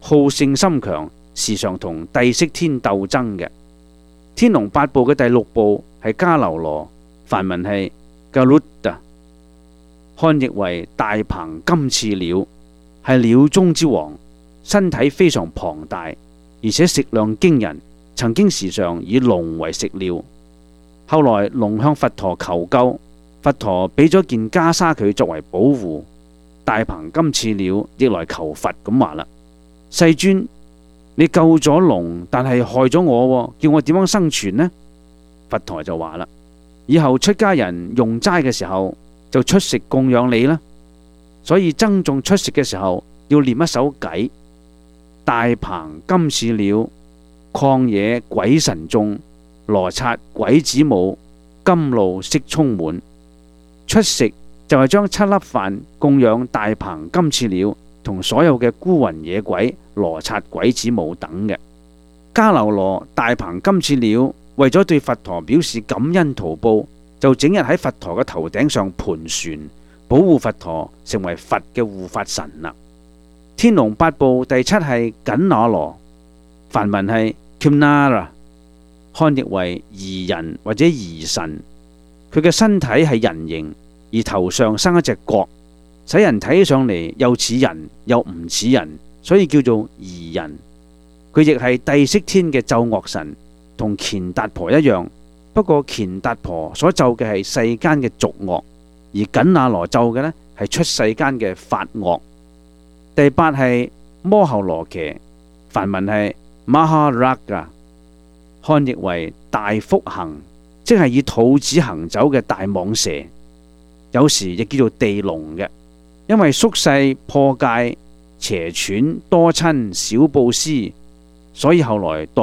好勝心強，時常同帝釋天鬥爭嘅。天龍八部嘅第六部係迦樓羅，梵文係 Garuda， 漢譯為大鵬金翅鳥，係鳥中之王，身體非常龐大，而且食量驚人，曾經時常以龍為食料。後來龍向佛陀求救，佛陀俾咗件袈裟佢作為保護。大鵬金翅鳥亦來求佛咁話啦：世尊，你救咗龍，但係害咗我，叫我點樣生存呢？佛陀就話啦：以後出家人用齋嘅時候就出食供養你啦。所以僧眾出食嘅時候要念一首偈：大鵬金翅鳥，曠野鬼神眾，羅剎鬼子母，甘露悉充滿。出食就係將7粒飯供養大鵬金翅鳥同所有嘅孤魂野鬼、羅剎鬼子母等嘅。迦樓羅大鵬金翅鳥為咗對佛陀表示感恩圖報，就整日喺佛陀嘅頭頂上盤旋，保護佛陀，成為佛嘅護法神啦。天龍八部第7係緊那羅，梵文係 Kimnara， 漢譯為擬人或者擬神。佢嘅身體係人形，而頭上生一隻角，使人睇起上嚟又似人又唔似人，所以叫做擬人。佢亦係帝釋天嘅奏樂神，同乾達婆一樣。不過乾達婆所奏嘅係世間嘅俗樂，而緊那羅奏嘅呢係出世間嘅法樂。第8係摩睺羅伽，梵文係 Maharaga， 漢譯為大腹行，即係以肚子行走嘅大蟒蛇，有時亦叫做地龍嘅。因為宿世破戒、邪竄、多親、少布施，所以後來墮